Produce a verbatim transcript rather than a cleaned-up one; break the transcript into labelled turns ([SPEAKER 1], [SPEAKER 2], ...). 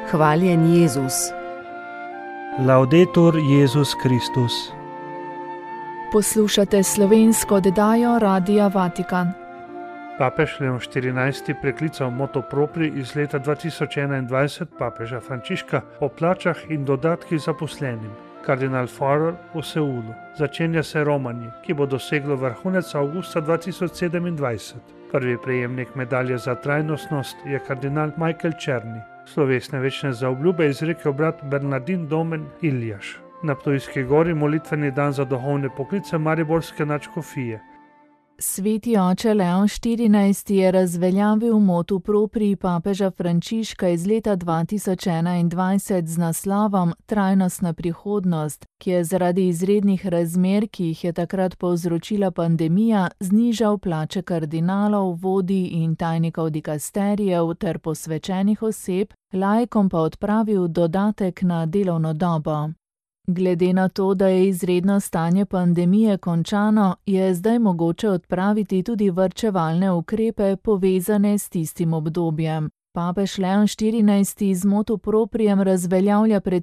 [SPEAKER 1] Hvaljen Jezus.
[SPEAKER 2] Laudetur Jezus Kristus.
[SPEAKER 3] Poslušate slovensko oddajo Radia Vatikan.
[SPEAKER 2] Papež Leon štirinajsti preklical motu proprii iz leta dva tisoč enaindvajset papeža Frančiška o plačah in dodatkih zaposlenim. Kardinal Farrer v Seulu. Začenja se romanje, ki bo doseglo vrhunec avgusta dva tisoč sedemindvajset. Prvi prejemnik medalje za trajnostnost je kardinal Michael Černi. Slovesne večne zaobljube izrekel brat Bernardin Domen Iljaš. Na Ptujski gori molitveni dan za duhovne poklice mariborske nadškofije.
[SPEAKER 3] Sveti oče Leon štirinajsti je razveljavil motu proprii papeža Frančiška iz leta dva tisoč enaindvajset z naslovom Trajnostna prihodnost, ki je zaradi izrednih razmer, ki jih je takrat povzročila pandemija, znižal plače kardinalov, vodij in tajnikov dikasterijev ter posvečenih oseb, laikom pa odpravil dodatek na delovno dobo. Glede na to, da je izredno stanje pandemije končano, je zdaj mogoče odpraviti tudi varčevalne ukrepe povezane s tistim obdobjem. Papež Leon štirinajsti z motu proprijem razveljavlja pred